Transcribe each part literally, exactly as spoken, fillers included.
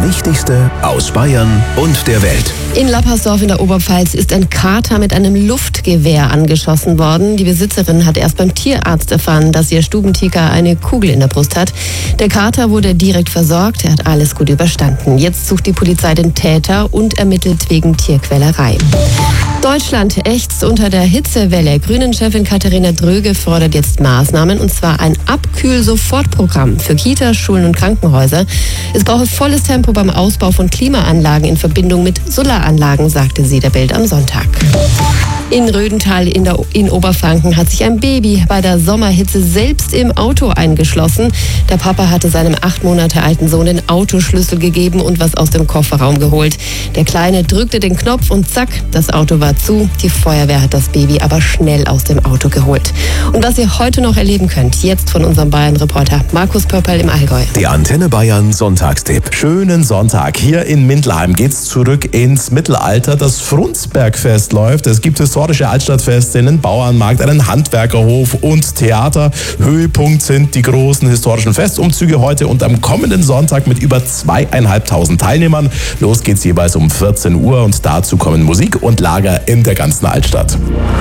Wichtigste aus Bayern und der Welt. In Lappersdorf in der Oberpfalz ist ein Kater mit einem Luftgewehr angeschossen worden. Die Besitzerin hat erst beim Tierarzt erfahren, dass ihr Stubentiger eine Kugel in der Brust hat. Der Kater wurde direkt versorgt, er hat alles gut überstanden. Jetzt sucht die Polizei den Täter und ermittelt wegen Tierquälerei. Deutschland ächzt unter der Hitzewelle. Grünen-Chefin Katharina Dröge fordert jetzt Maßnahmen, und zwar ein Abkühl-Sofortprogramm für Kitas, Schulen und Krankenhäuser. Es brauche volles Tempo beim Ausbau von Klimaanlagen in Verbindung mit Solaranlagen, sagte sie der Bild am Sonntag. In Rödental in, der, in Oberfranken hat sich ein Baby bei der Sommerhitze selbst im Auto eingeschlossen. Der Papa hatte seinem acht Monate alten Sohn den Autoschlüssel gegeben und was aus dem Kofferraum geholt. Der Kleine drückte den Knopf und zack, das Auto war zu. Die Feuerwehr hat das Baby aber schnell aus dem Auto geholt. Und was ihr heute noch erleben könnt, jetzt von unserem Bayern-Reporter Markus Pörperl im Allgäu. Der Antenne Bayern Sonntagstipp. Schönen Sonntag. Hier in Mindelheim geht's zurück ins Mittelalter. Das Frundsbergfest läuft. Es gibt historische Altstadtfeste, einen Bauernmarkt, einen Handwerkerhof und Theater. Höhepunkt sind die großen historischen Festumzüge heute und am kommenden Sonntag mit über zweieinhalbtausend Teilnehmern. Los geht's jeweils um vierzehn Uhr und dazu kommen Musik und Lager in der ganzen Altstadt.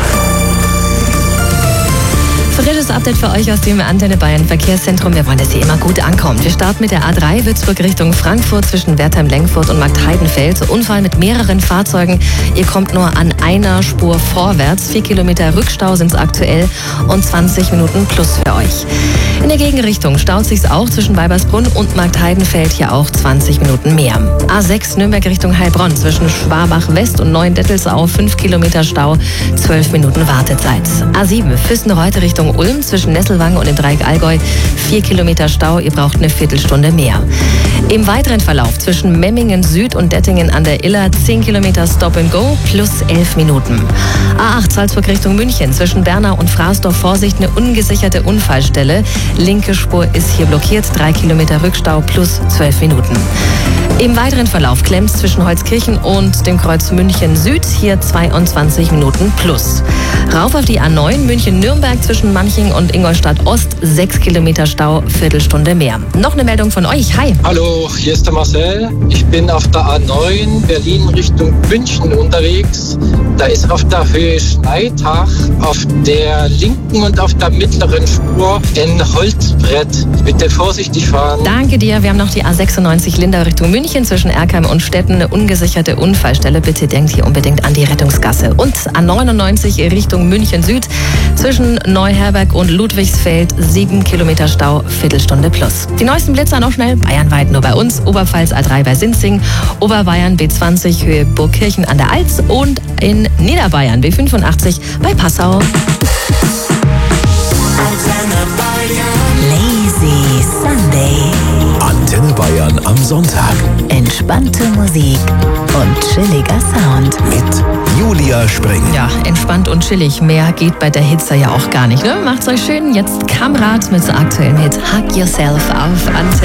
Frisches Update für euch aus dem Antenne Bayern Verkehrszentrum. Wir wollen, dass ihr immer gut ankommt. Wir starten mit der A drei Würzburg Richtung Frankfurt zwischen Wertheim-Lengfurt und Marktheidenfeld. Unfall mit mehreren Fahrzeugen. Ihr kommt nur an einer Spur vorwärts. Vier Kilometer Rückstau sind es aktuell und zwanzig Minuten plus für euch. In der Gegenrichtung staut sich's auch zwischen Weibersbrunn und Marktheidenfeld, hier auch zwanzig Minuten mehr. A sechs Nürnberg Richtung Heilbronn zwischen Schwabach West und Neuendettelsau fünf Kilometer Stau, zwölf Minuten Wartezeit. A sieben Füssen-Reutte Richtung Ulm zwischen Nesselwangen und dem Dreieck Allgäu vier Kilometer Stau, ihr braucht eine Viertelstunde mehr. Im weiteren Verlauf zwischen Memmingen Süd und Dettingen an der Iller zehn Kilometer Stop and Go plus elf Minuten. A acht Salzburg Richtung München zwischen Bernau und Fraßdorf Vorsicht, eine ungesicherte Unfallstelle. Linke Spur ist hier blockiert, drei Kilometer Rückstau plus zwölf Minuten. Im weiteren Verlauf klemmt zwischen Holzkirchen und dem Kreuz München Süd, hier zweiundzwanzig Minuten plus. Rauf auf die A neun München-Nürnberg zwischen Manching und Ingolstadt Ost, sechs Kilometer Stau, Viertelstunde mehr. Noch eine Meldung von euch, hi. Hallo, hier ist der Marcel. Ich bin auf der A neun Berlin Richtung München unterwegs. Da ist auf der Höhe Schneitach auf der linken und auf der mittleren Spur ein Holzbrett. Bitte vorsichtig fahren. Danke dir. Wir haben noch die A sechsundneunzig Lindau Richtung München zwischen Erkheim und Stetten, eine ungesicherte Unfallstelle. Bitte denkt hier unbedingt an die Rettungsgasse. Und A neunundneunzig Richtung München Süd zwischen Neuherberg und Ludwigsfeld, sieben Kilometer Stau, Viertelstunde plus. Die neuesten Blitzer noch schnell, bayernweit nur bei uns. Oberpfalz A drei bei Sinzing, Oberbayern B zwanzig Höhe Burgkirchen an der Alz und in Niederbayern B fünfundachtzig bei Passau. Lazy Sunday. Antenne Bayern am Sonntag. Entspannte Musik und chilliger Sound. Mit Julia Spring. Ja, entspannt und chillig. Mehr geht bei der Hitze ja auch gar nicht. Ne? Macht's euch schön. Jetzt Kamrat mit so aktuellem Hit Hug Yourself auf Antenne.